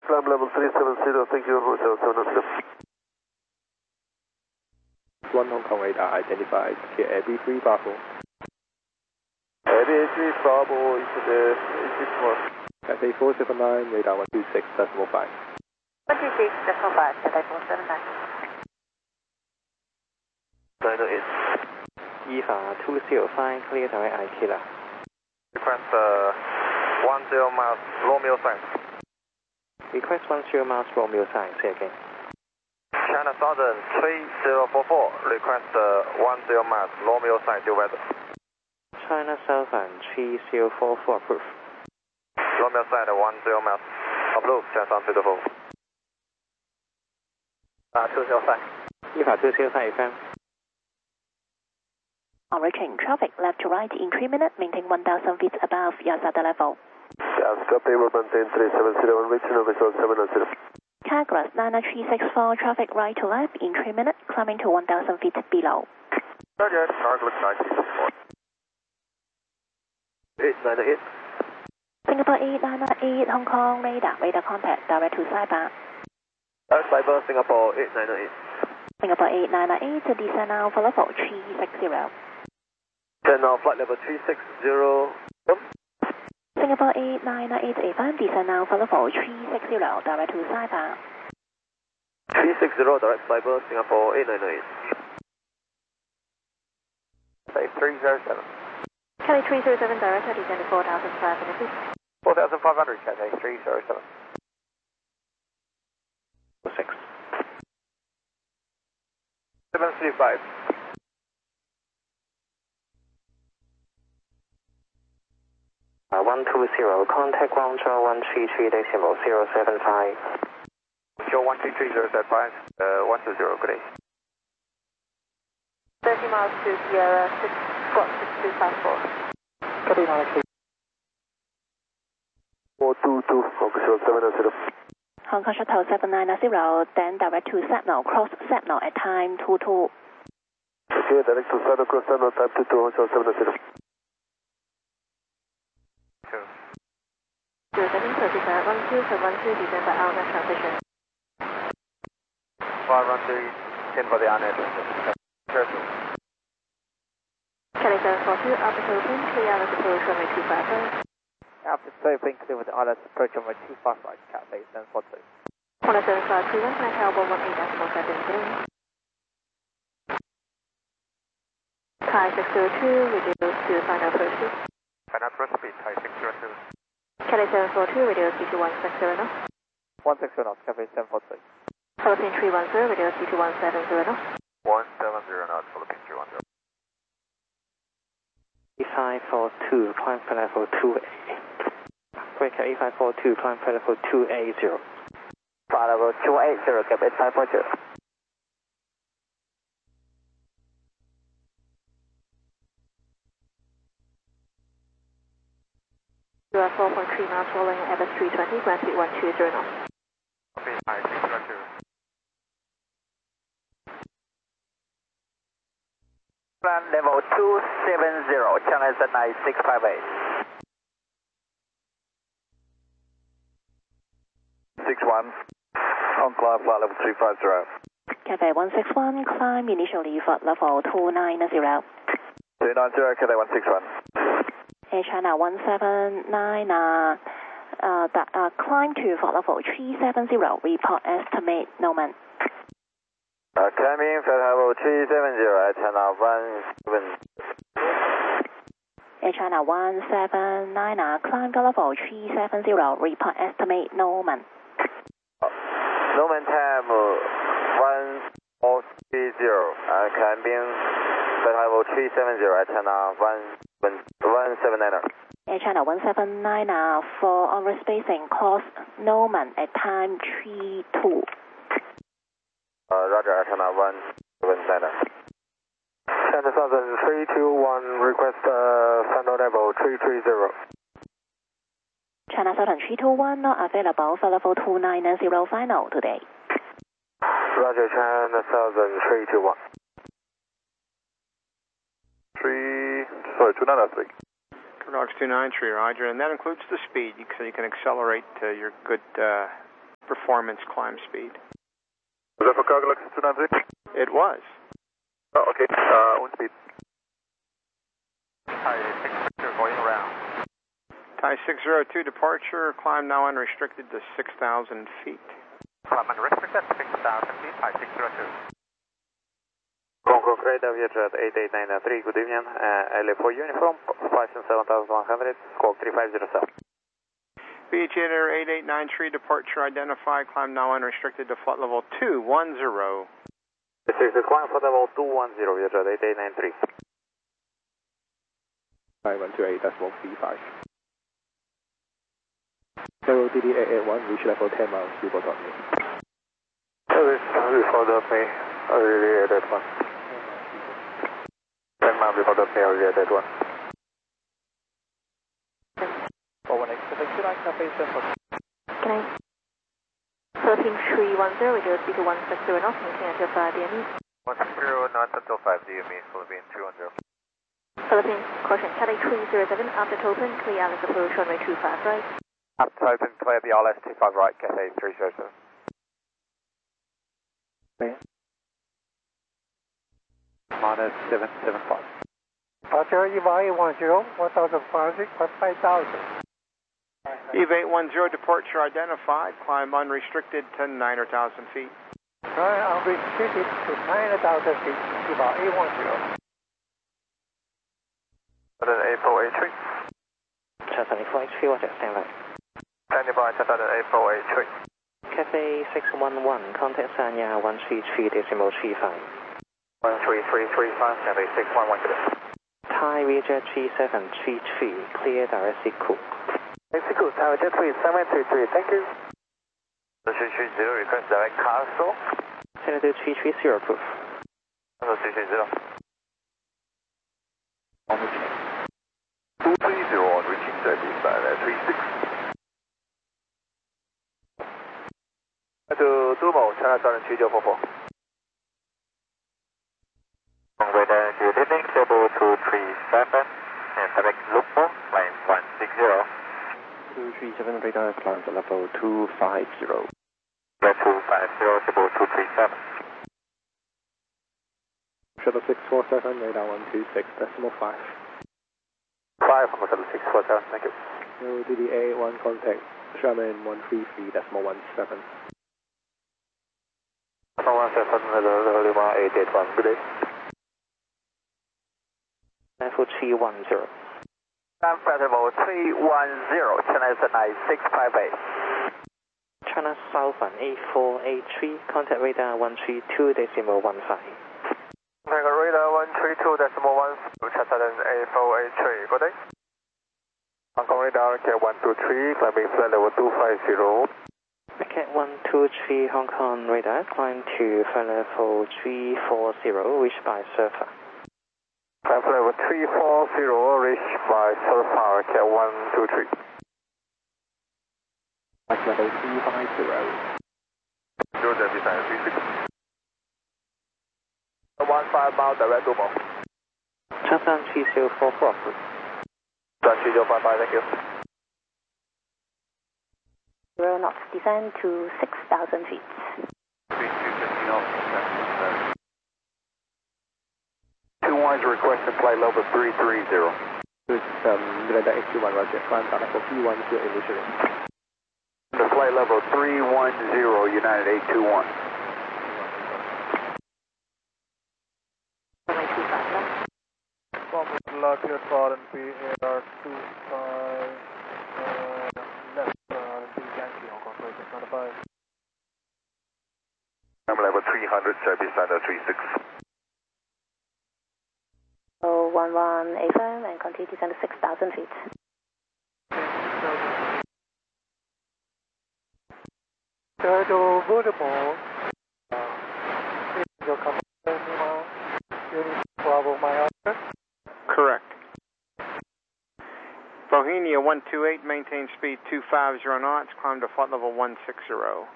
climb level 370, thank you, Hotel 700. 1 Hong Kong radar identified, AB3 Bravo. AB3 Bravo is the 86 Cathay 479, radar 126.5. 126.5, Cathay 479. 908. EVA 205, clear direct IKELA. Request 10 miles, Romeo sign. Request 10 miles, Romeo sign, say again. China Southern 3044, request 10 miles, Romeo sign, due weather. China Southern 3044, approve. Romeo sign 10 miles, approve, China Southern 324. 205. EVA 205, FM. On reaching traffic left to right in 3 minutes, maintain 1,000 feet above Yasada level. Yes, copy, we'll maintain 370 on reaching official 790. Carglass 99364, traffic right to left in 3 minutes, climbing to 1,000 feet below. Roger, Carglass 99364. 898. Singapore 8998, Hong Kong radar contact, direct to Saipan. Cyber Singapore 8998. Singapore 8998, descend now for level 360. Then now flight level 360. Singapore 8998 FM, descend now for level 360, direct to Saipan. 360, direct cyber Singapore 8998. Say 307. Kelly 307, direct descend to 4,500 feet. 4,500, Cathay 307. 6. 735. Uh, 120, contact Guangzhou 133.075. Joe 133.075, 120, good day. 30 miles to Sierra 6, Squawk 6254. Copy, Malik. 422, official 790. Hong Kong Shuttle 790, then direct to Satnal, cross Satnal at time 22. Okay, direct to Satnal, cross Satnal, time 22, official 790. 2. Descending to descend 12 descend by Alnet transition. 513, 10 for the Alnet. Careful. Kelly 742, optical open, 3 hours approach runway 255. After sloping clear with the ILS approach on 255, Cathay 742. 17531, connect Albo 18-47 Thai 602, reduce to final approach speed. Final approach speed, Thai 602. Kelly 742, reduce to 160 knots. 160 knots, Cathay 742. Philippine 310, reduce to 170 knots. 170 knots, Philippine 310. E542, climb for level 2A. Breaker E542, climb for level 2A0. Flight level 280, cap 8540. You are 4.3 miles following Airbus 320, ground speed 120 knots. Okay, Thai 602. Plan level 270, channel is 9658. 61, on climb flight level 350. Cathay 161, climb initially for level 290. 290, Cathay 161. Air China 179, climb to for level 370, report estimate Norman. Climbing flight level 370, China 17. Air China 179, climb to level 370, report estimate Norman. Norman time 1430, climbing flight level 370, China 179. Air China 179, for on spacing course Norman at time 32. Roger, China 179. China Southern 321, request final level 330. China Southern 321, not available for level 290 final today. Roger, China Southern 321. 293. North 293, Roger, and that includes the speed, so you can accelerate your good performance climb speed. Was that for Cargo Galaxy 293? It was. Oh, okay. Wind speed. Thai 602 going around. Thai 602 departure, climb now unrestricted to 6,000 feet. Climb unrestricted, 6,000 feet, Thai 602. Concord Radar, Vietjet 8893, good evening. LA for uniform, 571,100, squawk 3507. Vietjet 8893 departure identified, climb now unrestricted to flight level 210. This is the climb for level 210, Vietjet 8893. 5128.35. Zero DD881, reach level 10 miles, report on me. Service, report on me, already at 1. 10 miles, report on me, already at 1. For 187, should I cafe for Can I? Philippine 310, radio speed to 160 knots, maintain until 5 DME. 160 knots until 5 DME, Philippine 310. Philippines, caution, Cathay 307, after open, clear Alice approach runway 25 right. After open, clear the RLS 25 right, Cathay 307. Minus 775. Archer EVA 10, 1,500, 5,000. Eve 810 departure identified, climb unrestricted to 9,000 feet. Unrestricted to 9,000 feet, EVA 810. A483. Cessna 483, watch standby. Standing by, Cessna A483. Cathay 611, contact Sanya 133.35. 13335, Cathay 611, good. Thai Vietjet G733, clear direct Cook. Execute, Thai Vietjet 3733, thank you. 330, request direct Castle. Senator 330 approved. Castle 330. 230 on reaching service by 36. To Dumo, China Southern 2944. Radar, good evening, table 237, and direct Lupo, line 160. 237 radar, climb to level 250. Level 250, table 237. Shuttle 647, radar 126.5. 5 from Shuttle 647, thank you. No DDA1 contact, Sherman 133.17. 117, Lima 881, good day. Level 310. Level 310, China Southern 658. China Southern 8483, contact radar 132.15. Radar 132.1, China Southern 8483, good day. Hong Kong Radar, Cat 123, climbing flight level 250. Cat 123, Hong Kong radar, climb to flight level 340, reached by surfer. Climb flight level 340, reached by surfer, Cat 123. Flight level 350. Georgia, design 36. 15 mile direct to Mo. Chapman 3044 approved. 3055, thank you. 0 knots, descend to 6,000 feet. 2-1's requesting flight level 330. This is radar X21, roger, climb down level 310 initially. The flight level 310, United 821. Runway 25 left. From Lockheed Martin PAR 25 left, Yankee, Hong Kong, Flight 695. Number level 300, service under 36. 011 AFM and continue to descend to 6,000 feet. Turtle Baltimore. Your company, Unit Bravo, my order. Correct. Bohemia 128, maintain speed 250 knots, climb to flight level 160.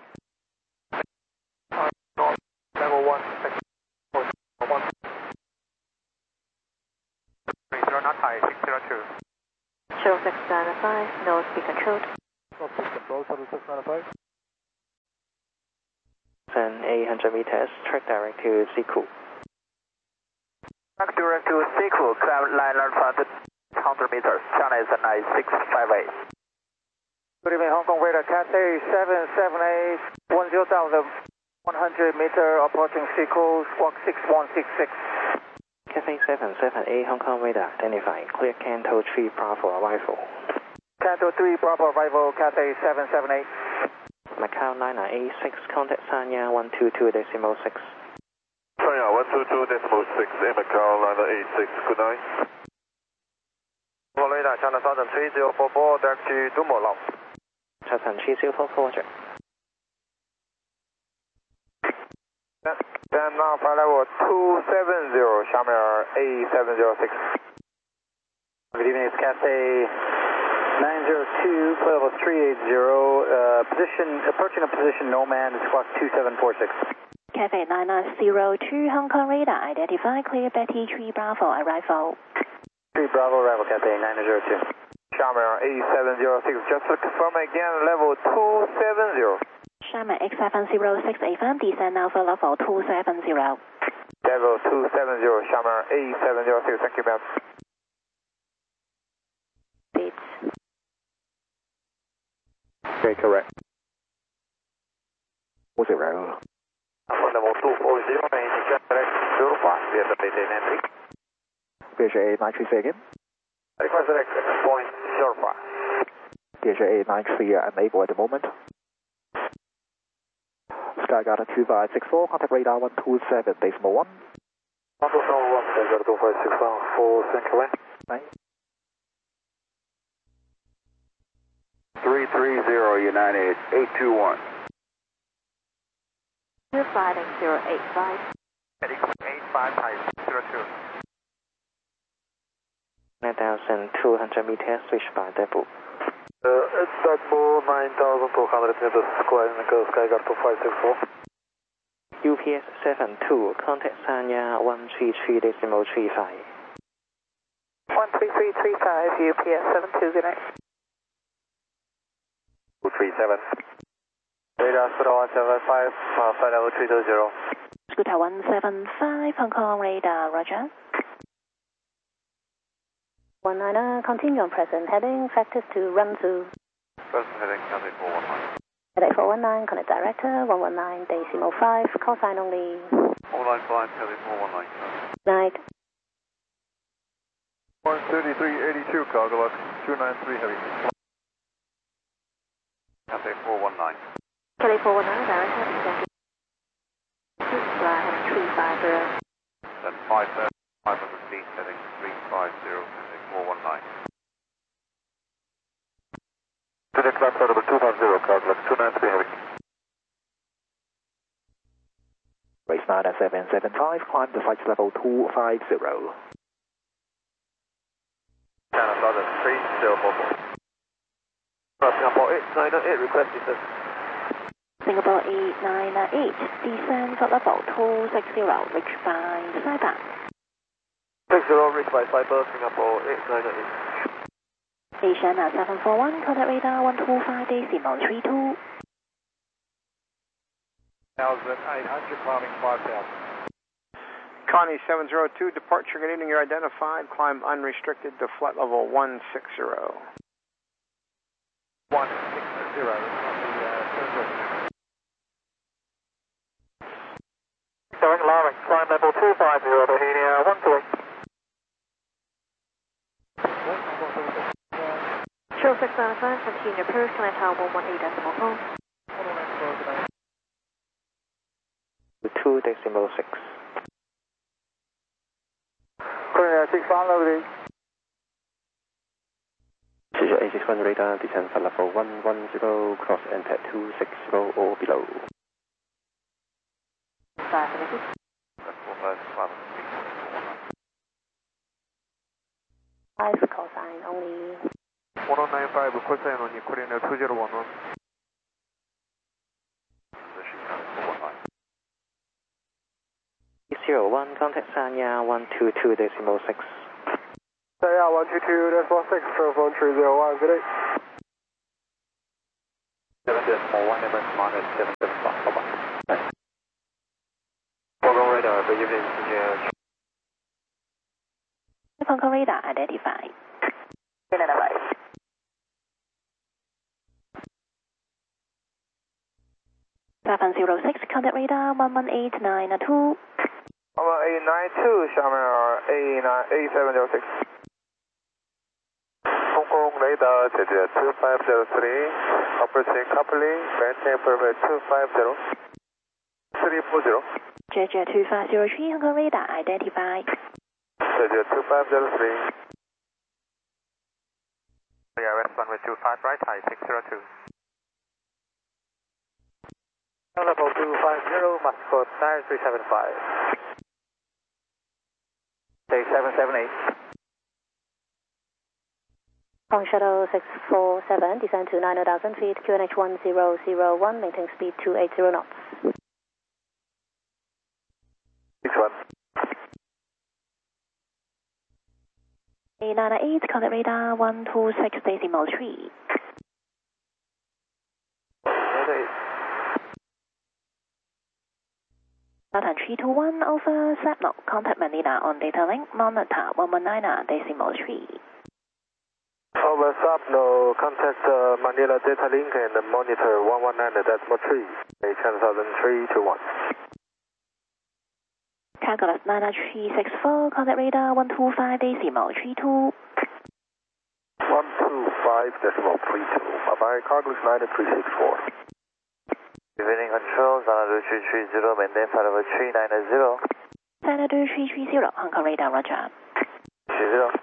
Level 160. 30 knot high, 602. Shuttle 695, no speed controlled. No speed control, Shuttle 695. 800 meters, track direct to Siku. Track direct to Siku, climb line learn front 100 meters, China is 9658. Good evening, Hong Kong radar, Cathay 778, 10,100 meter, approaching Siku, squawk 6166. Cathay 778, Hong Kong radar, identify, clear Canto 3 Bravo arrival. Canto 3 Bravo arrival, Cathay 778. Macau Liner A6, contact Sanya 122.6. Sanya 122.6, Macau Liner A6, good night. Hong Kong radar, China Southern 3044, direct to Dumolo. Southern 3044, Roger. Then now flight level 270, Shamir A706. Good evening, it's Cathay 902, flight level 380, approaching a position no man, squawk 2746. Cathay 9902, Hong Kong radar, identify, clear Betty 3 Bravo arrival. 3 Bravo arrival, Cathay 902. Shamir A706, just to confirm again, level 270. Shamir X706 FM, descend now for level 270. Level 270, Shamir A706, thank you, ma'am. Beats. Okay, correct. 40. Level 240, maintain direct to Europa, via the maintain entry. BHA 933 again. Request direct point Europa. BHA 93 unable at the moment. Skyguard 2564, contact radar 127, decimal 1. 127, Skyguard 2561, full sync away. Right. 330 United 821. 25085. Heading 85 type 02. 9,200 meters, switch by depot. It's Dagbo 9,200 meters, square in the Skyguard 2564. UPS 72, contact Sanya 133.35. 13335, UPS 72, good night. 237. Radar Scooter 175, flight level 320. Scooter 175, Hong Kong radar, roger. 19, continue on present heading, practice to run to. Present heading, Cathay 419. Cathay 419, connect director, 119, decimal 5, call sign only. 495, Cathay 419. Night. 13382, cargo lock 293 heavy. Cathay 419. Cathay 419, director, descend. Heading 350. Then 500 feet, heading 350, Cathay 419. To the clock number 250, cargo lock 293 heavy. Race 9 at 775, climb the flight level 250. China Southern 3044. Singapore 898, requested sir. Singapore 898, descend for level 260, reach by Cyber. 60, reached by Cyber, Singapore 898. Asiana 741, contact radar 125.32. 1,800, climbing 5,000. Connie 702, departure, good evening, you're identified, climb unrestricted to flight level 160. 160, Going alarming, climb level 250, Bohemia 128. 0695, continue approach, connect tower 118.4. 2.6. Korea 61 loading. Cesar A61 radar, descend for level 110, cross enter 260 or below. 5, call sign only. 1095, call sign on Korean 2011. Position 01, contact Sanya 122.6. Sanya 122.6, telephone 301, good day. 7.1, minus 775, bye-bye. evening, engineer. Hong Kong radar identified. Identified. 706, contact radar 11892. 11892, Xiamen A706. Hong Kong radar JJ2503, approaching coupling, maintain perfect 250, 340. JJ2503, Hong Kong radar identified. JJ2503. Yeah, west runway 25 right, high 602. Level 250, Moscow 9375. Say 778. Hong Shuttle 647, descend to 90,000 feet, QNH 1001, maintain speed 280 knots. 61. 898, contact radar 126.3. Latin 321 over Sapno, contact Manila on data link, monitor 119.3. Over Sapno, contact Manila data link and monitor 119.3, H100321. Calculus 99364, contact radar 125.32. 125.32, bye-bye, Calculus 99364. Evening control, Xanadu 330, maintain flight over 390. Xanadu 330, Hong Kong radar, roger. 30.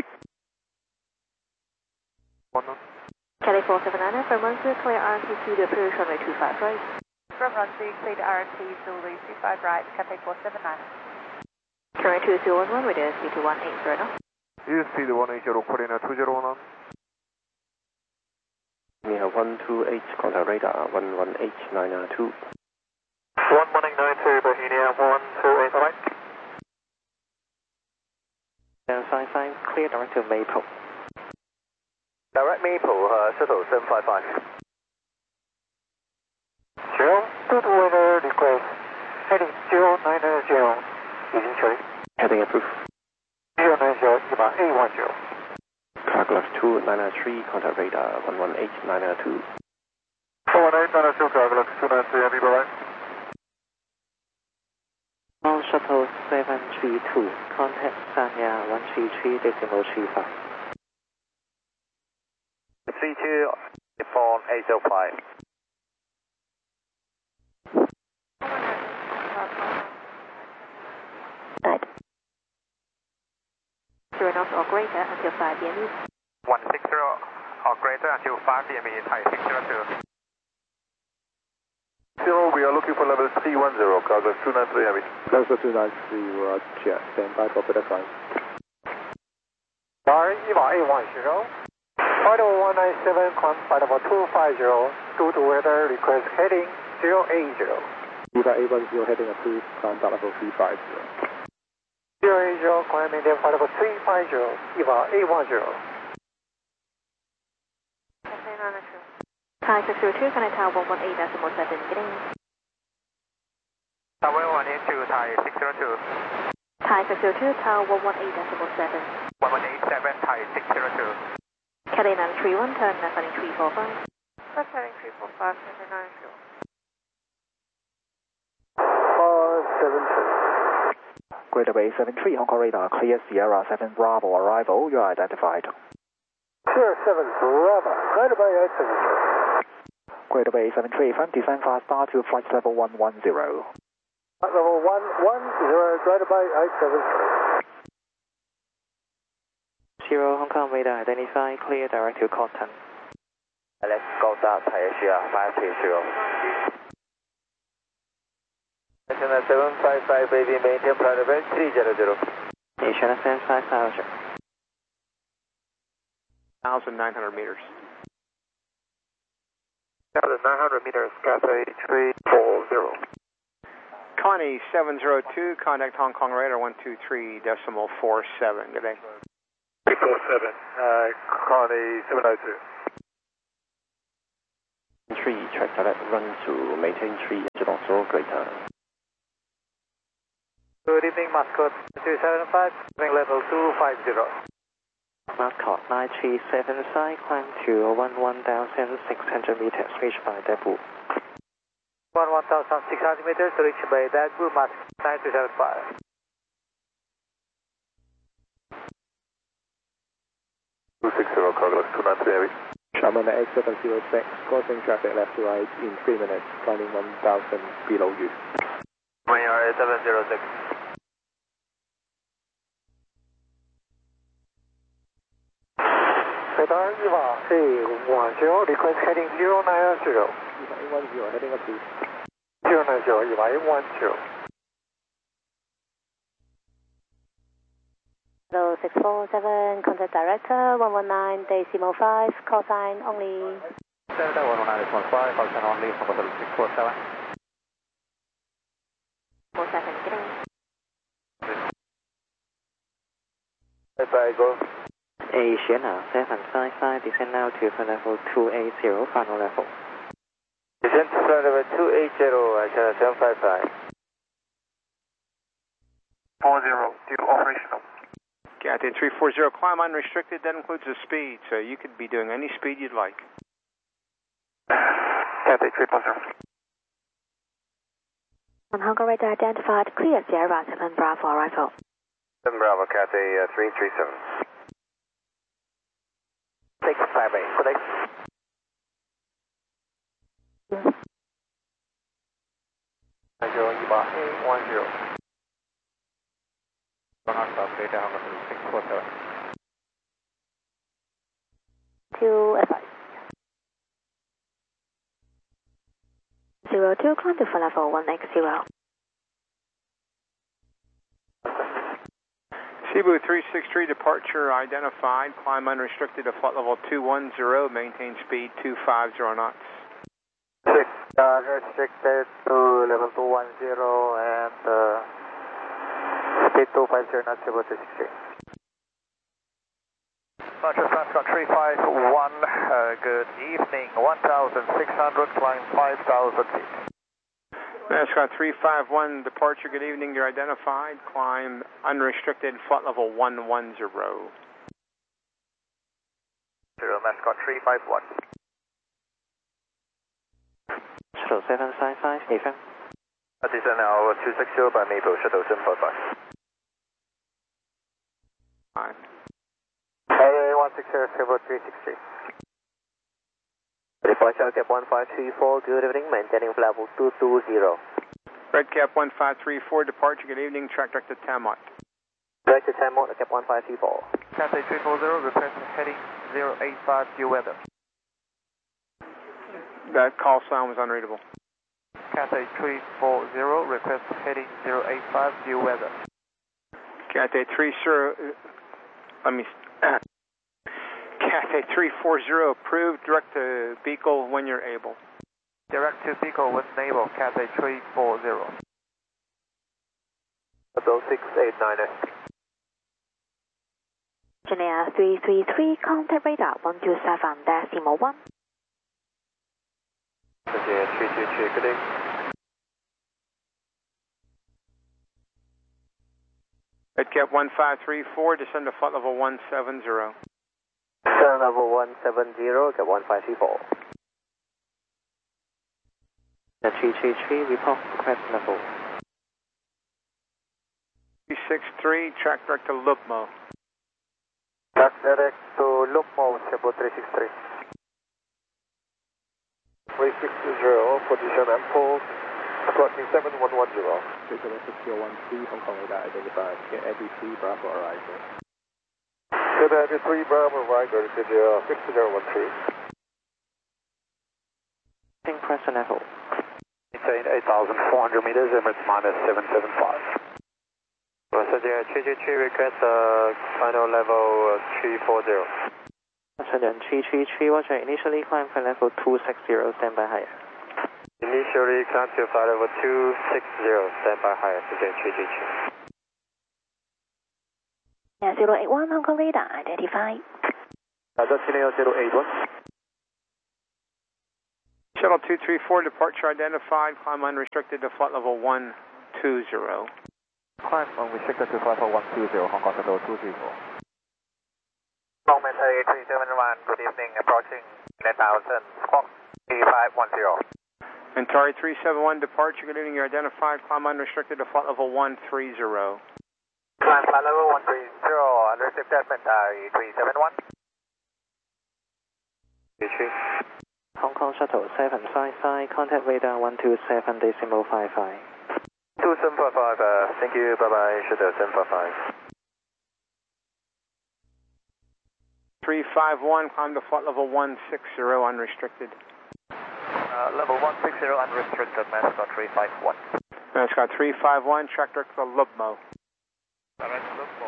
Kelly 479, from Runway, clear RT2 to approach runway 25 right. From Runway, clear to RT, Zulu 25 right, Cathay 479. Current 2011, we do speed to 180 knots. You speed 180, coordinate 201. We have 128, contact radar 11892. 11892, Bohemia 128, right. 755, clear direct to Maple. Direct Maple, shuttle 755. Good weather request, heading 090, using choice. Heading approved. 090, A10. Calculus 2993, contact radar 11892. 11892, Calculus 293, heavy right. On shuttle 732, contact Sanya 133.35. 32, phone 805. Right. 0 knots or greater until 5 DME. 160 or greater until 5 DME, Thai 602. Zero, we are looking for level 310, Calculus 293 heavy. Level 293, roger, stand by for better flight. Sorry, Eva A10. Flight level 197, climb flight level 250, due to weather request heading 080. Eva A10 heading approved, climb back level 350. 080, climb maintain flight level 350, Eva A10. Thai 602, connect tower 118.7, getting. Tower 182, Thai 602. Thai 602, tower 118.7. 1187, Thai 602. Kelly 931, turn left heading 345. Left heading 345, Cathay 90. 473. Greater Bay 73, Hong Kong radar, clear Sierra 7 Bravo arrival, you are identified. Sierra 7 Bravo, Greater Bay 873. Greater Bay 73, from descend fast start to flight level 110. Flight level 110, Greater Bay 873. 0 Hong Kong radar identified, clear direct to Cotton. Let's go down Thai Asia 530. National 755, baby, maintain flight level 300. Asian 75000. 1,900 meters. 1,900 meters, Cathay 340. Connie 702, contact Hong Kong radar 123.47. Good day. 347, Connie 702. 3, track direct run to maintain 3 knots or greater. Good evening, Mascot 275, wing level 250. Mascot 9375, climb to 11,600 meters, reached by Daegu. 11,600 meters, reached by Daegu, Mascot 9375. Carlos 293. Shaman X706, crossing traffic left to right in 3 minutes, climbing 1,000 below you. Mayor 706. Radar Eva A10, request heading 090. Eva A10, heading up to 090, Eva A10. Hello 647, contact director 119 decimal 5, call sign only. Delta 119.5, call sign only, Hotel 647. 47, get in. Bye-bye, go. Asiana 755, descend now to flight level 280, final level. Descend to flight level 280, Asiana 755. 40, due operational. Cathay 340, climb unrestricted, that includes the speed, so you could be doing any speed you'd like. Cathay 340. On Hong Kong radar identified, clear Sierra 7 Bravo arrival. 7 Bravo, Cathay 337. 658, good day. Eva A10. Data Hong Kong 647. 2 advice. 02, climb to flight level 180. Cebu 363, departure identified, climb unrestricted to flight level 210, maintain speed 250 knots. Restricted to level 210 and speed 250 knots, Cebu 363. Roger, Mascot 351, good evening, 1,600, climb 5,000 feet. Mascot 351, departure, good evening, you're identified, climb unrestricted, flight level 110. Mascot 351. Shuttle 755, FM. Descend now 260 by Maple, Shuttle 755. Fine. AA 160, Cebu 360. Departure cap 1534, good evening, maintaining level 220. Redcap 1534, departure, good evening, track director Tamot. Director Tamot, cap 1534. Cathay 340, request heading 085, due weather. That call sign was unreadable. Cathay 340, request heading 085, due weather. Cathay 30, Cathay 340, approved, direct to Beagle when you're able. Direct to Beagle when able, Cathay 340. Hotel 689. Engineer 333, contact radar 127.1. Engineer 333, good day. Redcap 1534, descend to flight level 170. Descend level 170, cap 1534. 333, report request level. 363, track direct to Lupmo. Track direct to Lupmo, Cebu 363. 360, position and pulse, approaching 7110. Visual 6013, Hong Kong radar identified, get ABC Bravo arrival. Good 3 Bravo, Rider, 6013. Press level. Maintain 8,400 meters, Emirates minus 775. Passenger 333, request final level 340. Passenger 333, Roger, initially climb flight level 260, stand by higher. Initially climb to flight level 260, stand by higher, Passenger 333. Yeah, 081, Hong Kong radar identified. Destination 081. Shuttle 234, departure identified, climb unrestricted to flight level 120. Climb unrestricted to 54120, Hong Kong Shuttle 234. Momentary 371, good evening, approaching 9000, squawk 3510. Mentari 371, departure, good evening, you're identified, climb unrestricted to flight level 130. Climb flight level 130, unrestricted, Mentari 371. Hong Kong Shuttle 755, contact radar 127.55. 2755, thank you, bye-bye, Shuttle 755. 351, climb to flight level 160, unrestricted. Level 160 unrestricted, Mascot 351. Mascot 351, track direct to Lubmo. Direct Lubmo,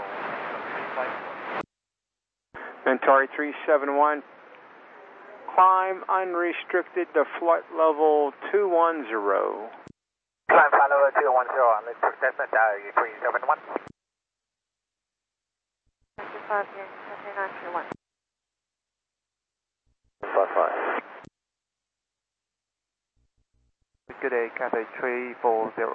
351. Mentari 371, climb unrestricted to flight level 210. Climb flight level 210, unrestricted, Mentari 371. 25 here, 2931. 55. Good day, Cathay 340.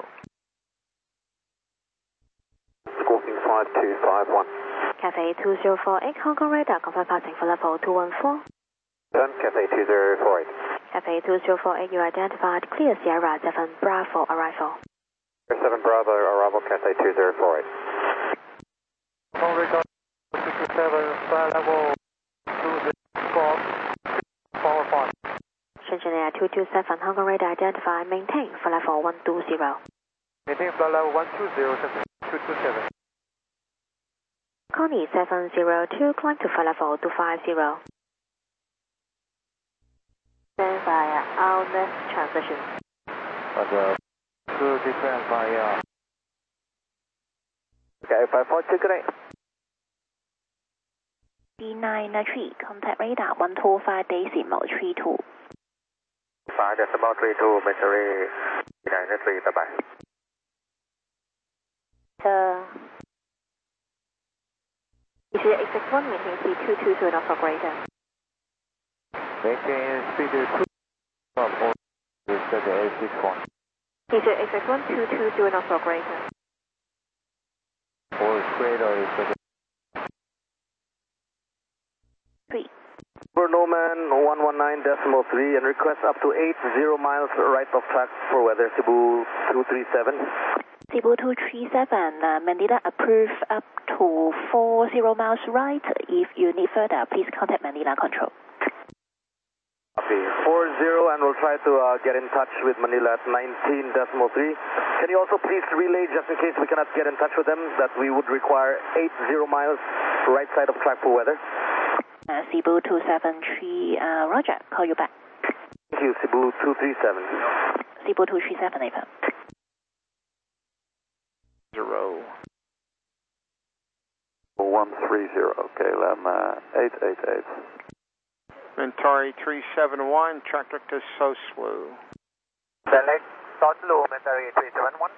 Squawking 5251. Cathay 2048, Hong Kong radar, confirm passing for level 214. Turn Cathay 2048. Cathay 2048, you identified, clear Sierra 7 Bravo arrival. 7 Bravo, arrival Cathay 2048. Hong Kong radar 627, flight level 20, squawk 45. Shenzhen Air 227, Hong Kong radar identified, maintain for level 120. Maintain flight level 120, 227. Connie 702, climb to flight level 250. Stand by our next transition. Two different via. Okay, 542, good day. D93, contact radar 125.32. 5.32, Mentari 393, bye-bye. Is it XX1, maintain speed 222 knots operator. Maintain speed 2 or is the A61. Is it XX1 220 knots operator. Or is greater is the 3. For Norman 119.3 and request up to 80 miles right of track for weather, Cebu 237. Cebu 237, Manila approve up to 40 miles right. If you need further, please contact Manila Control. Copy. 40 and we'll try to get in touch with Manila at 19.3. Can you also please relay, just in case we cannot get in touch with them, that we would require 80 miles right side of track for weather? Cebu 273, Roger, call you back. Thank you, Cebu 237. Cebu 237, Ava. 0. 130, KLM 888. Mentari 371, track direct to Soslu. Select Soslu, Mentari 371.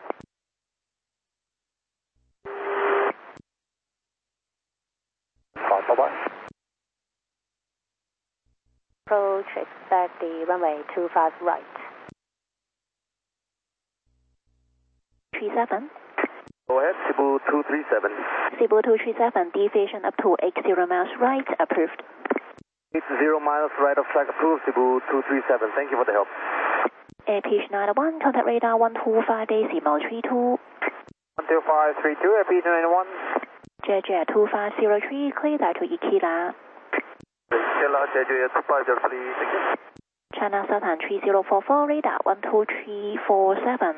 Bye-bye. Approach, expect the runway 25 right. 37. Go ahead, Cebu 237. Cebu 237, deviation up to 80 miles right, approved. 80 miles right of track approved, Cebu 237. Thank you for the help. AirPitch 91, contact radar 125.32. 12532, AirPitch 91. JJ 2503, clear to Ikila. Hello, JJ 2503, thank you. China Southern 3044, radar 12347.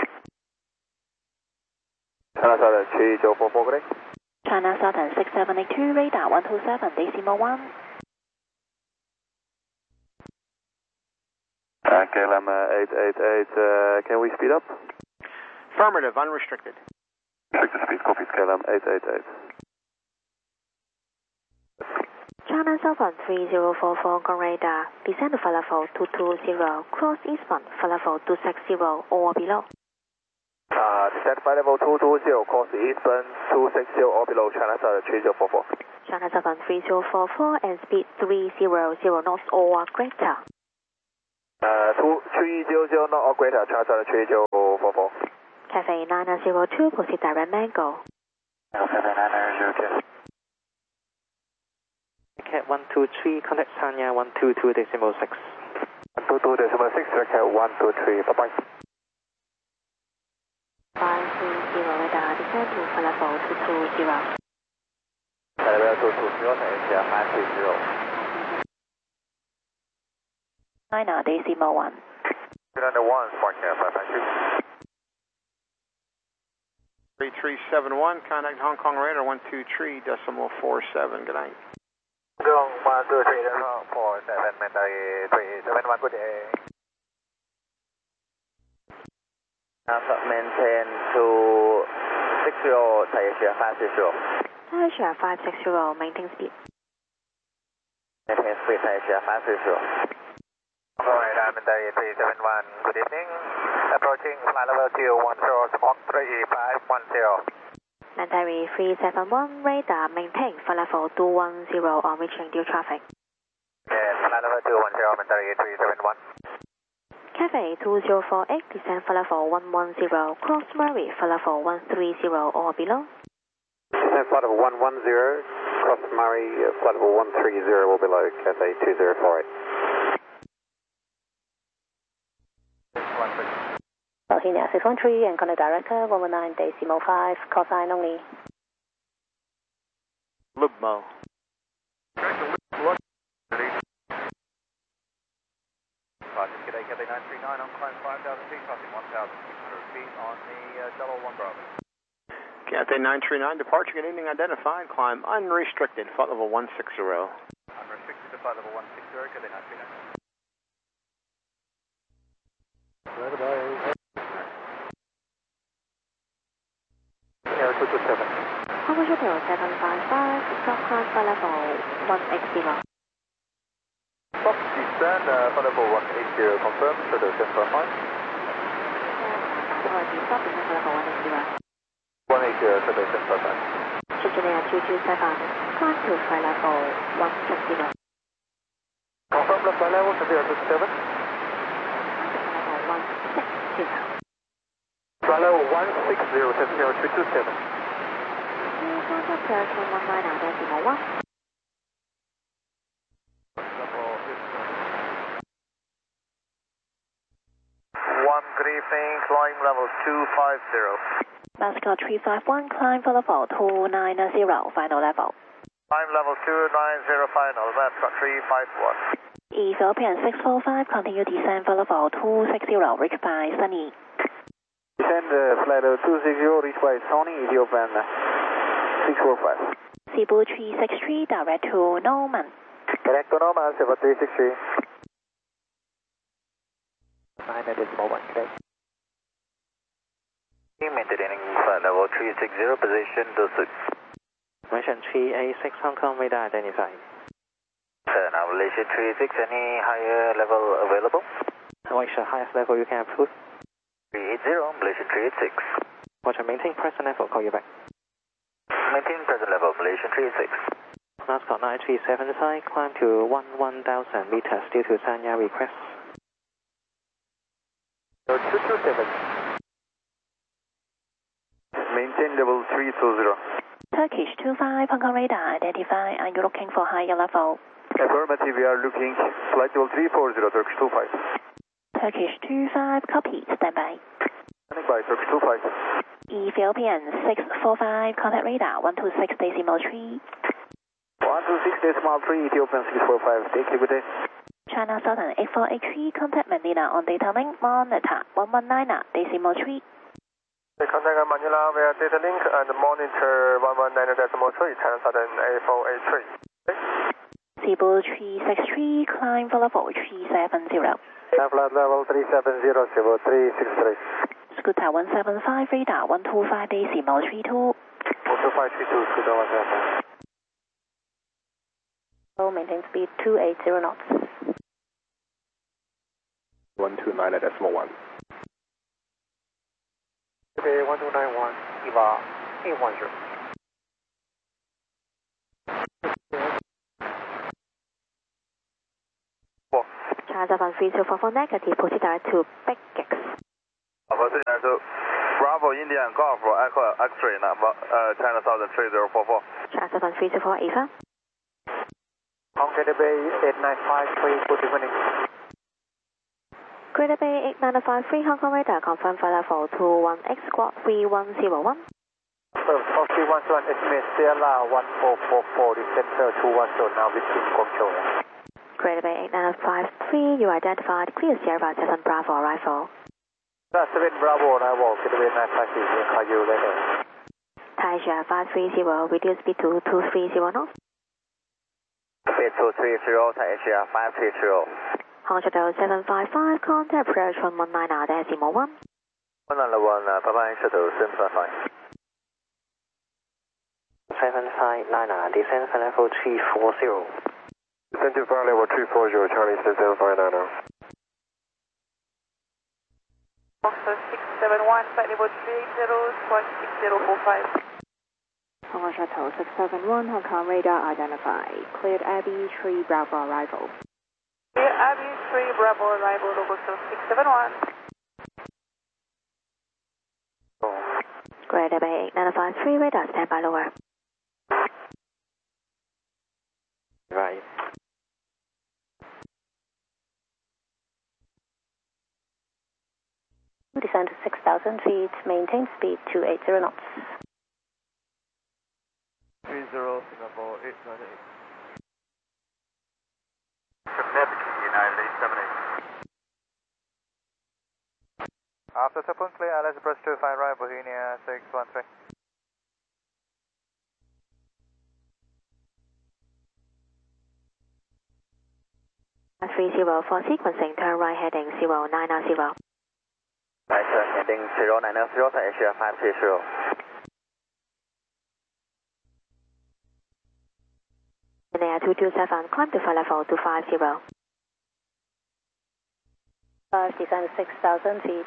China Southern 3044, correct? China Southern 6782, radar 127.1. KLM 888, can we speed up? Affirmative, unrestricted. Restricted speed, copy, KLM 888. China Southern 3044, Hong Kong radar, descend to flight level 220, cross eastbound, flight level 260 or below. Descend flight level 220, cross eastbound 260 or below, China Southern 3044. China Southern 3044 and speed 300 knots or greater. 300 knot or greater, China Southern 3044. Cafe 902, proceed direct Mango. Cafe 902. Cat 123, contact Sanya 122.6. 122.6, Cat 123, bye-bye. 530 radar, descend to flight level 220. Flight level 220, Asia 530. China decimal 1. 391, Smart Cat 593. 3371, contact Hong Kong radar 123.47. Good night. Go 123.47, Mentari 371, good day. Maintain to 60, Thai Asia 560. Thai Asia 560, maintain speed. Maintain speed, Thai Asia 560. Mentari 371, good evening. Approaching flight level 210, Squawk 3510. Mentari 371, radar, maintain flight level 210 on reaching due traffic. Yes, flight level 210, Mentari 371. Cafe 2048, descend flight level 110, cross Murray, flight level 130 or below. Descend flight level 110, cross Murray, flight level 130 or below, Cafe 2048. Bohemia 613 and contact director 119.5, call sign only. Lubmo. G'day, Cafe 939 on climb 5,000 feet, crossing 1,600 feet on the Shuttle 1 Bravo. Cathay 939, departure, good evening, identified, climb unrestricted, flight level 160. Unrestricted to flight level 160, Cafe 939. Bye-bye. Air 227. Commercial Hotel 755, stop climb flight level 180. Stop, descend, flight level 180, confirm, Shuttle 755. Already stop, descend flight level 180. 180, Shuttle 755. Virginia 227, climb to flight level 160. Confirm the flight level, Cafe 227. Flight level 160. Flight level 160, Cafe 227. Contact American 199.1. Good evening, climb level 250. Mascot 351, climb for level 290, final level. Climb level 290 final, Mascot 351. Ethiopian 645, continue descend for level 260, reached by Sunny. Descend flight level 260, reach by Sony, Ethiopian 645. Cebu 363, direct to Norman. Direct to Norman, 7363. 9.1, okay. Maintaining flight level 360, position 26. Malaysian 386, Hong Kong radar identified. Now Malaysian 36, any higher level available? What is the highest level you can approve? 380, Malaysian 386. Roger, maintain present level, call you back. Maintain present level, Malaysian 386. Mascot 937 design, climb to 11,000 meters due to Sanya request. 227. Maintain level 320. Turkish 25, Hong Kong radar identified. Are you looking for higher level? Affirmative, we are looking flight level 340, Turkish 25. Turkish 25, copy, standby. Standing by, Turkish 25. Ethiopian 645, contact radar 126.3. 126.3, Ethiopian 645, take a good day. China Southern 8483, contact Manila on data link, monitor 119.3. Contact Manila via data link and monitor 119.3, China Southern 8483. Cebu 363, climb for level 370. Flight level 370, Cebu 363. Scooter 175, radar 125.32. 12532, Scooter 175. Maintain speed 280 knots. 129.1. Okay, 1291, EVA 810. China 73044 negative, proceed direct to Big X. Alpha 392, Bravo Indian Golf Echo X-ray number China Southern 3044. China Southern 304 Eva. Greater Bay 8953, good evening. Greater Bay 8953 Hong Kong radar confirm flight level 21X squawk 3101. Fox 311, estimate Sierra 1444, descender 210, now within control. Greater Bay 8953, you identified clear Sierra 7 Bravo arrival. 7 Bravo arrival, Greater Bay 953, call you later. Thai Asia 530, reduce speed to 230 knots. Speed 230, Thai Asia 530. Hong Shuttle 755, contact approach 119 decimal 1. 191, Papa Shuttle 755. 759, descend flight level 340. Descend to flight level 340, Charlie 759. Foxtrot 671, flight level 380, squawk 6045. Hong Shuttle 671, Hong Kong radar identified. Cleared Abbey 3 Bravo arrival. Clear Abbey 3 Bravo arrival, local 671. Greater Bay 8953, radar standby lower. Right. Descend to 6,000 feet, maintain speed 280 knots. 30, Singapore 898. United 878. After subsequent clear, let's approach 25 right, Bohemia 613. At 30 for sequencing, turn right heading 090. Right, sir, heading 090, Thai Asia 530. In air 227, climb to flight level 250. 5, descend 6,000 feet.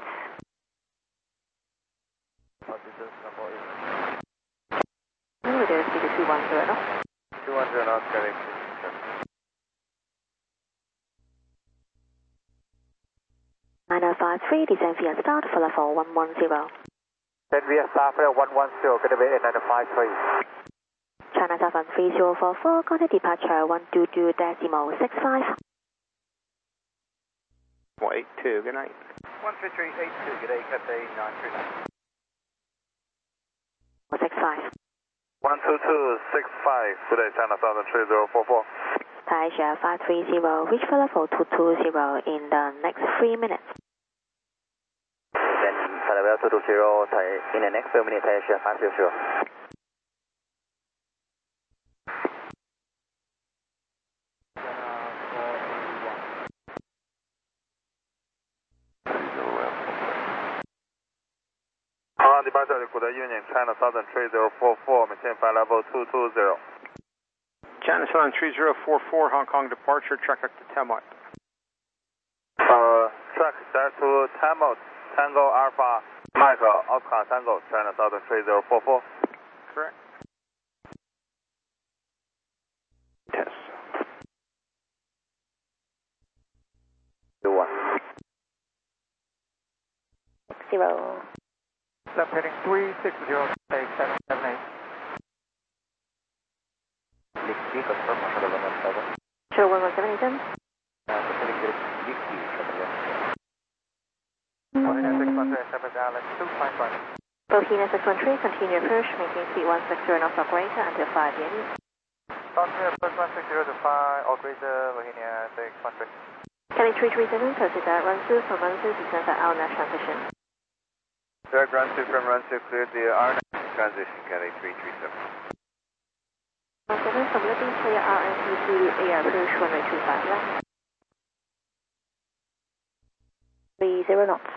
Reduce speed to 210 knots. 210 knots, correct. 9053, descend via start for level 110. Then we are start for 110, Greater Bay 8953. China Southern 3044, contact departure 122.65. 182, good night. 13382, good day, Cathay 939. 65. 12265, good day, China Southern 3044. Thai Asia 530, reach for level 220 in the next 3 minutes. Then flight level 220, in the next 3 minutes, Thai Asia 500. Departure, good evening, China Southern 3044, maintain flight level 220. China Southern 3044, Hong Kong departure, traffic to Tamot. Track start to Tamot, Tango Alpha, Michael, Oscar Tango, China Southern 3044. Correct. Test. 21. 0. Left heading 360, take 778. Lixi, confirm, shuttle 117. Shuttle 117. Heading Lixi, shuttle 117. Bohemia 613, Shepherd Island 251. Bohemia 613, continue approach, maintain speed 160 knots operator until 5 DNE. Continue approach 160 to 5, all greater, Bohemia 613. Kelly 337, proceed direct run through from run through, descend at RNAV transition. Direct run through from run through, cleared the RNAV transition, Kelly 337. 17 from Libby, clear RNC to air approach runway 25 left. 30 knots.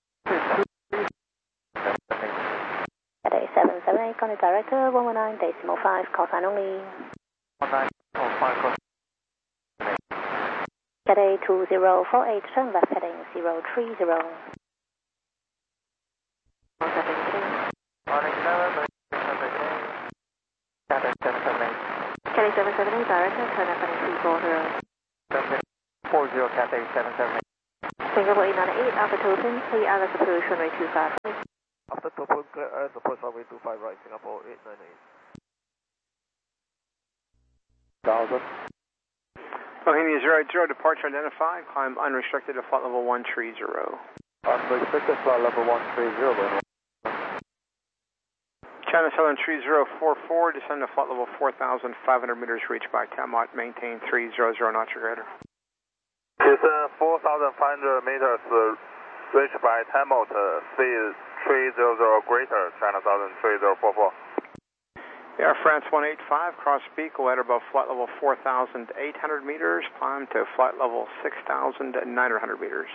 Cathay 778, contact director 119.5, call sign only. 1905, Cathay 2048, turn left heading 030. 117. Morning 7, Cathay 778. Cathay 778, director, turn left heading 340. 40, Cathay 778. Singapore 898, Alpha Token, clear Alice approach runway 25. After Topo, clear air, approach runway 25 right, Singapore 898. 1000. Bohemia 080, departure identified, climb unrestricted to flight level 130. Unrestricted flight level 130. China Southern 3044, descend to flight level 4,500 meters, reached by Tamot, maintain 300 knots or greater. Descend 4,500 meters, reached by Tamot, speed 300 greater, China Southern 3044. Air France 185, cross Beagle at above flight level 4,800 meters, climb to flight level 6,900 meters.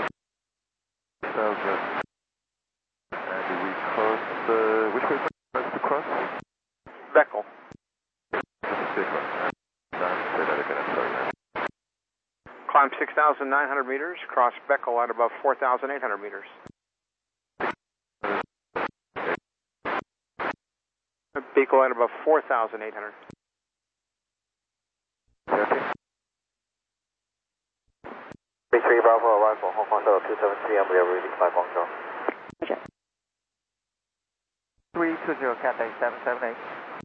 6,000. And we cross, which way to cross? Beckel. Climb 6,900 meters, cross Beckel at above 4,800 meters. Beagle at above 4,800. B3 Bravo arrival, Hong Kong 273, and we are reading by Guangzhou. 320, Cathay 778.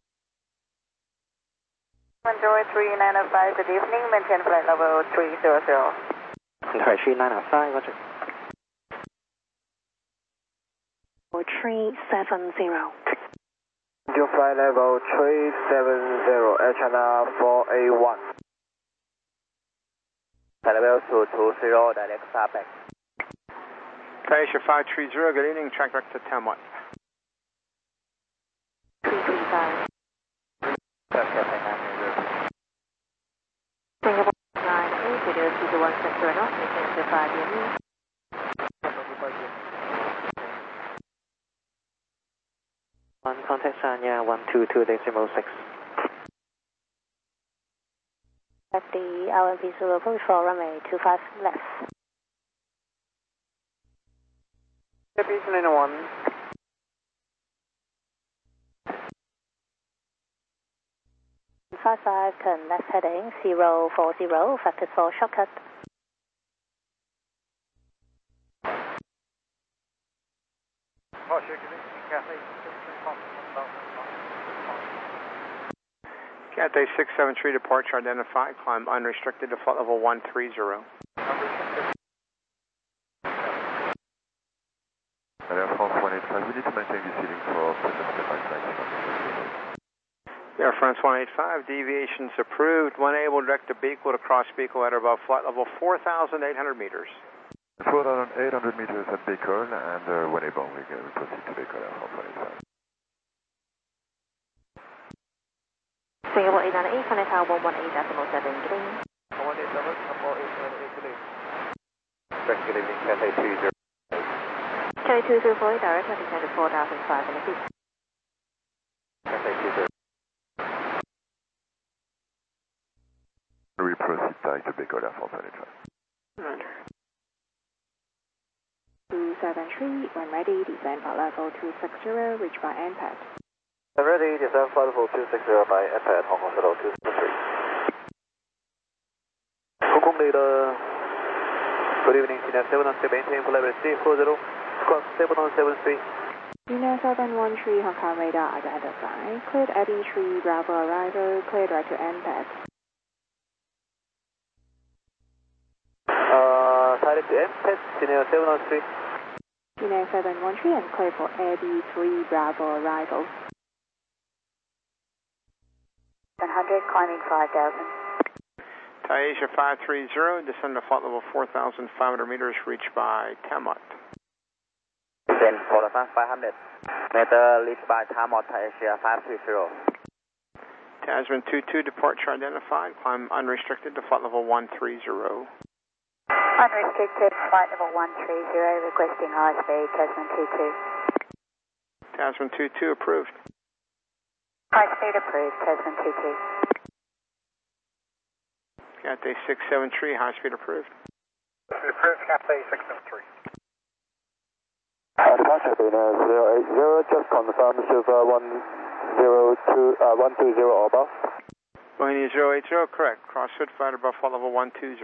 103-905, good evening, maintain flight level 300. 103-905, roger. 370. Your flight level 370, Air China 4A1. Level 220, direct starback. Asia 530, good evening, track back to Tamot. 335. Cathay 980. Singapore 98, video 216 knots, maintain 25 DME. One contact Sanya 122.6. At the LMP 044, runway 25 left. Aviation 91. Five turn left heading 040, factor 4 shortcut. Cathay 673, departure identified, climb unrestricted to flight level 130. Air France 185, we need to maintain the ceiling for present maximum. Air France 185, deviations approved. When able, direct to Beagle to cross Beagle at above flight level 4,800 meters. 4,800 meters at Beagle, and when able, we proceed to Beagle Air France 185. Singapore 898, connect tower 118.7, clean. 187, Singapore 898, clean. Good evening, Cathay 20. Cathay 224, direct descend to 4,500 feet. Cathay 20. We proceed back to Beagle Air France 185. 273, when ready, descend flight level 260, reach by NPAD. Ready, descend flight level 260 by NPAD, Hong Kong Shuttle 273. Hong Kong data. Good evening, China 717, maintain flight level 340, cross 717 China Southern 13, Hong Kong radar identified, cleared Eddie 3 Bravo arrival, cleared right to NPAD. Direct to NPAD, China 713. China 713 and cleared for Eddie 3 Bravo arrival. 100, climbing 5,000. Asia 530, descend to flight level 4,500 meters, reached by Tamot. Descend 4,500 meter, reached by Tamot, Asia 530. Tasman 22, departure identified, climb unrestricted to flight level 130. Unrestricted, flight level 130, requesting high speed, Tasman 22. Tasman 22 approved. High speed approved, Tasman 22. Cathay 673, high speed approved. Approved, Cathay 673. Departure being 080, just confirm Silver 120 or above. Bohemia 080, correct. Cross hood flight above flight level 120.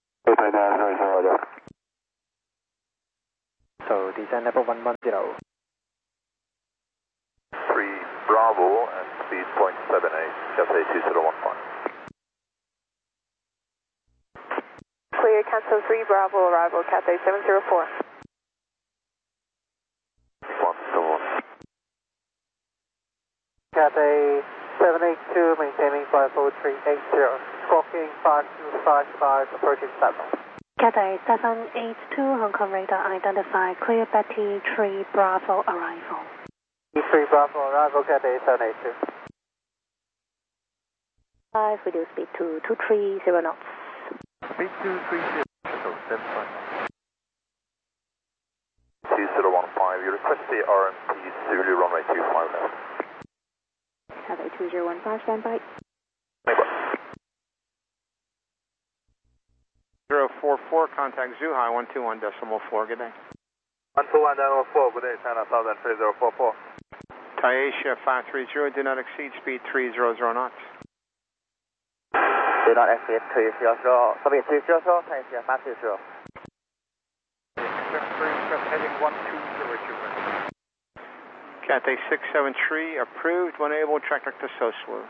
So descend level 110. Bravo and speed 0.78, Cathay 2015. Clear, cancel 3 Bravo, arrival Cathay 704. Cathay 782, maintaining 50380, squawking 5255, approaching Satellite. Cathay 782, Hong Kong radar identified, clear Betty 3 Bravo arrival. E3 Bravo arrival, Cathay 782. 5, reduce speed to 230 knots. Speed 230, shuttle 2015, you request the RMP Zulu runway 25 left. Cathay 2015, standby. 044, contact Zhuhai 121.4, good day. 121.4, good day, China Southern 3044. Taisha 530, do not exceed speed 300 knots. Do not exceed 300, speed 300, Taisha 530. Heading 120. Cathay 673, approved when able, traffic to Soslu.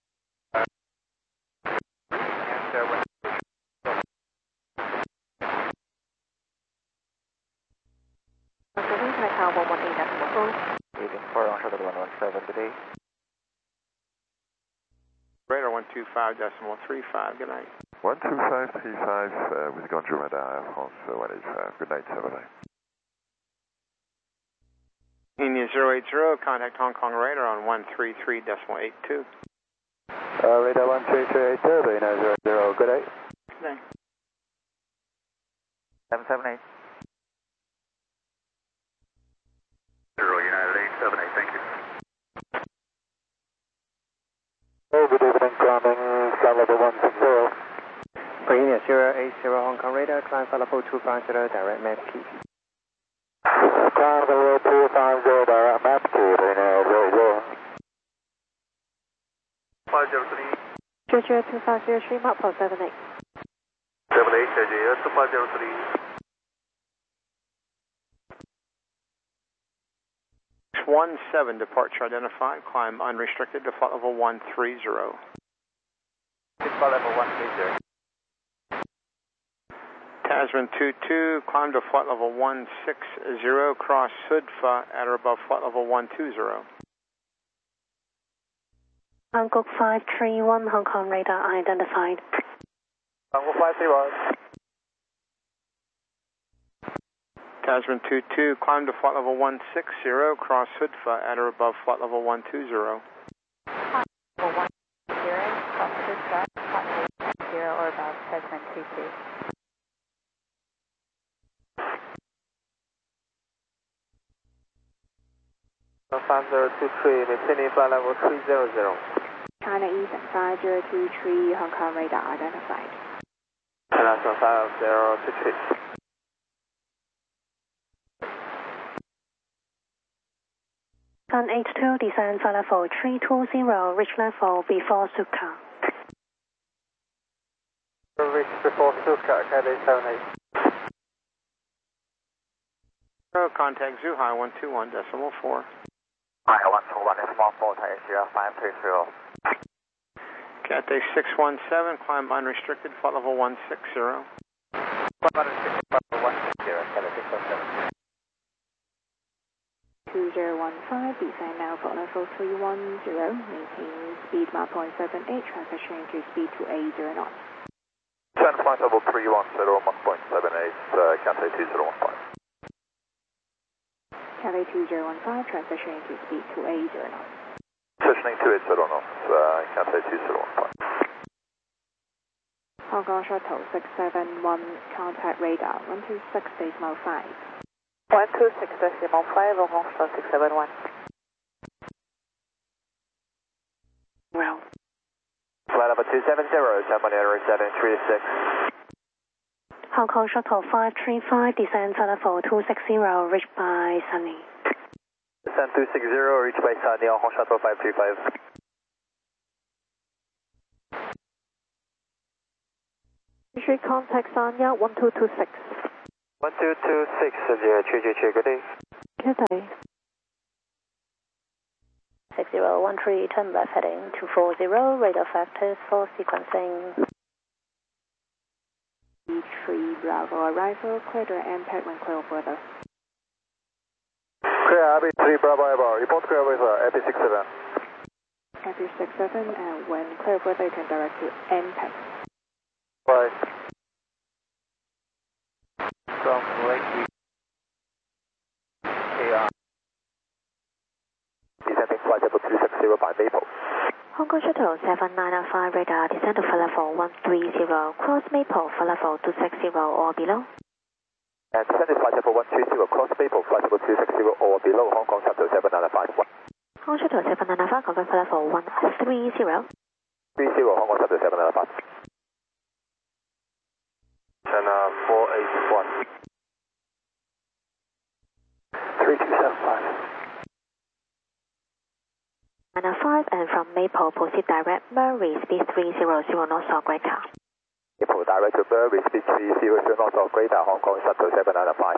Leaving for shuttle 117 today. Radar 125.35, good night. 12535 with Gondry Radar, France 185. Good night, 7-8. India 080, contact Hong Kong radar on 133.82. Radar 13382, Bino 00, good day. Good day. 778. 0 United 878, thank you. Good evening, grounding, flight level 160. India 080, Hong Kong radar, climb flight level 250, direct map key. Climb level 250, direct map key, Bino 00. 503. 00250, mark for 78. 78, JJ, 2503. 17, departure identified, climb unrestricted to flight level 130. Flight level 130. Tasman 22, climb to flight level 160, cross Sudfa at or above flight level 120. Bangkok 531, Hong Kong radar identified. Bangkok 531. Tasman 22, climb to flight level 160, cross Sudfa at or above flight level 120. Level 110, cross Sudfa, flight level 10 or above Tasman 22. Founder 23, maintaining flight level 300. China Eastern 5023, Hong Kong radar identified. China 5023. Sun H2, descend flight level 320, reach level before Sukha. Reach before Sukha, Cathay 78. Contact Zhuhai 121.4. Hi, 121.4, Taisha 530. Cathay 617, climb unrestricted, flight level 160. 160, Cathay 617. 2015, descend now for level 310, maintain speed Mach 0.78, transition to speed 280 knots. 10 flight level 310, Mach 0.78, Cathay 2015. Cathay 2015, transition to speed 280 knots. Positioning 280 knots, Cathay 2015. Hong Kong Shuttle 671, contact radar 126.5. 126.5, Hong Kong Shuttle 671. Well. Flight number 270, terminator 736. Hong Kong Shuttle 535, descend flight level 260, reached by Sunny. Descend 260, reached by Sunny, Hong Kong Shuttle 535. Should contact Sanya 1226. 1226, good day. Good day. 60 13, turn left heading 240, radar factors for sequencing. B3 Bravo arrival, clear to impact when clear further. Clear AB3 Bravo arrival, report clear with AB67. AB67, and when clear further, you can direct to impact. Right. From Lakeview, AR. Descending flight level 260 by Maple. Hong Kong Shuttle 7905 radar, descend to flight level 130, cross Maple, flight level 260 or below. And descending flight level 130, cross Maple, flight level 260 or below, Hong Kong Shuttle 7951. Hong Kong Shuttle 7905, confirm flight level 130. 30, Hong Kong Shuttle 7905. China 481. 3275. 905, and from Maple, proceed direct Murray, speed 300 north south greater. Maple direct to Murray, speed 300 north south greater, Hong Kong Shuttle 7905.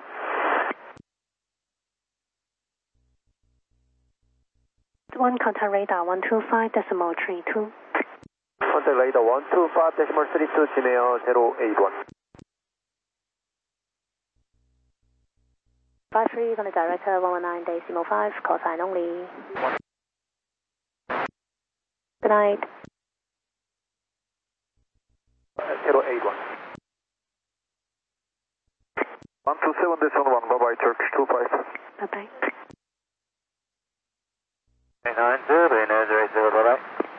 One contact radar 125.32. Contact radar 125.32, 지네요 081. 53, going to direct 119.5, call sign only. Good night. 081. 127.1, bye-bye, Turkish 25. Bye-bye. 990, bye-bye.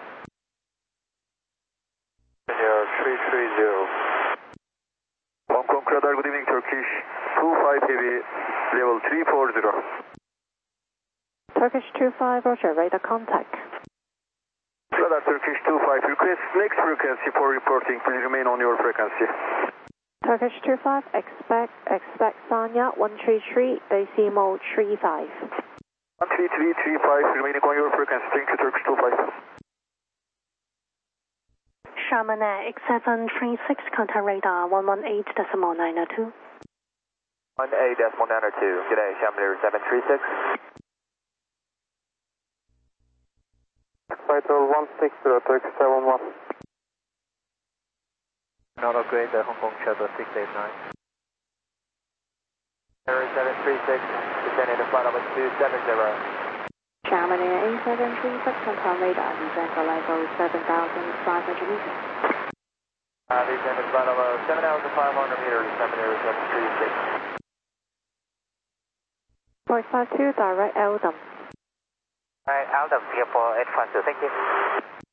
330. Hong Kong radar, good evening, Turkish 25 heavy, level 340. Turkish 25, roger, radar contact. Radar Turkish 25, request next frequency for reporting, please remain on your frequency. Turkish 25, expect Sanya 133, decimal 35. 13335, remaining on your frequency, thank you, Turkish 25. Sharman X736, contact radar 118.902. 18.902, good day, Sharman 736. Vital 160, Turkish 71. Not upgrade, Hong Kong Shuttle 689. 736, descending to flight level 270. Sharman Air A736, confirm radar, descend for level 7,500 meters. Descend to flight level 7,500 meters, 736. 452, direct Eldom. Alright, Aldo, Singapore 852, thank you.